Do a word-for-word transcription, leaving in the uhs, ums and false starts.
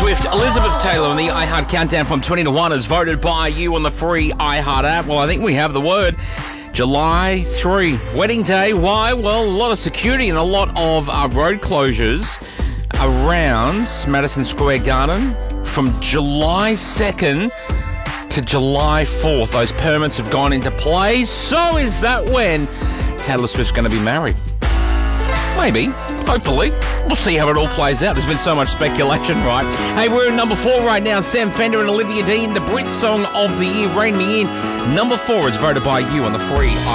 Swift, Elizabeth Taylor on the iHeart Countdown from twenty to one is voted by you on the free iHeart app. Well, I think we have the word. July third, wedding day. Why? Well, a lot of security and a lot of uh, road closures around Madison Square Garden from July second to July fourth. Those permits have gone into play. So is that when Taylor Swift's going to be married? Maybe. Hopefully. We'll see how it all plays out. There's been so much speculation, right? Hey, we're in number four right now. Sam Fender and Olivia Dean, the Brit Song of the Year. Rein Me In. Number four is voted by you on the free